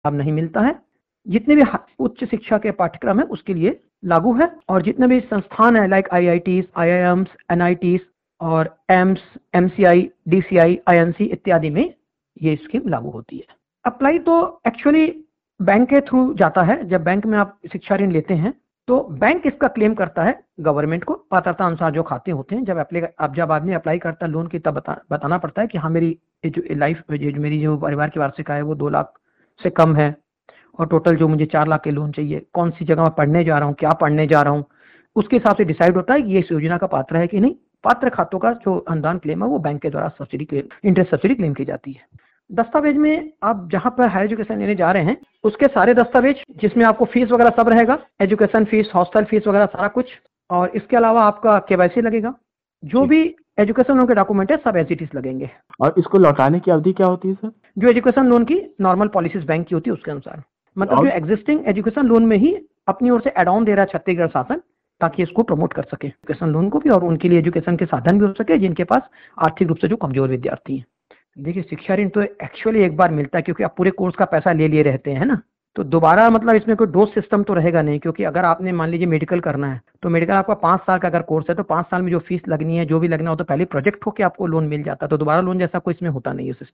लाभ नहीं मिलता है। जितने भी उच्च शिक्षा के पाठ्यक्रम है उसके लिए लागू है, और जितने भी संस्थान है लाइक IITs, IIMs, NITs और एम्स, MCI, DCI, INC इत्यादि में ये स्कीम लागू होती है। अप्लाई तो एक्चुअली बैंक के थ्रू जाता है। जब बैंक में आप शिक्षा ऋण लेते हैं तो बैंक इसका क्लेम करता है गवर्नमेंट को, पात्रता अनुसार जो खाते होते हैं। जब आदमी अप्लाई करता है लोन की, तब बताना पड़ता है कि हाँ मेरी मेरी जो परिवार की वार्षिक आय है वो 2 लाख से कम है, और टोटल जो मुझे 4 लाख के लोन चाहिए, कौन सी जगह मैं पढ़ने जा रहा हूँ, क्या पढ़ने जा रहा हूँ, उसके हिसाब से डिसाइड होता है कि ये इस योजना का पात्र है कि नहीं। पात्र खातों का जो अनुदान क्लेम है वो बैंक के द्वारा subsidy claim, interest subsidy claim की जाती है। दस्तावेज में आप जहां पर हायर एजुकेशन लेने जा रहे हैं उसके सारे दस्तावेज, जिसमें आपको फीस वगैरह सब रहेगा, एजुकेशन फीस, हॉस्टल फीस वगैरह सारा कुछ, और इसके अलावा आपका KYC लगेगा। जो भी एजुकेशन लोन के डॉक्यूमेंट है सब एज इट इज लगेंगे। और इसको लौटाने की अवधि क्या होती है सर? जो एजुकेशन लोन की नॉर्मल पॉलिसीज बैंक की होती है उसके अनुसार, मतलब जो एग्जिस्टिंग एजुकेशन लोन में ही अपनी ओर से एड ऑन दे रहा है छत्तीसगढ़ शासन, ताकि इसको प्रमोट कर सके एजुकेशन लोन को भी, और उनके लिए एजुकेशन के साधन भी हो सके जिनके पास आर्थिक रूप से जो कमजोर विद्यार्थी हैं। देखिए शिक्षा ऋण तो एक्चुअली एक बार मिलता है, क्योंकि आप पूरे कोर्स का पैसा ले लिए रहते हैं ना, तो दोबारा मतलब इसमें कोई डोज सिस्टम तो रहेगा नहीं। क्योंकि अगर आपने मान लीजिए मेडिकल करना है तो मेडिकल आपका 5 साल का अगर कोर्स है तो 5 साल में जो फीस लगनी है, जो भी लगना हो, तो पहले प्रोजेक्ट होकर आपको लोन मिल जाता है, तो दोबारा लोन जैसा कोई इसमें होता नहीं है।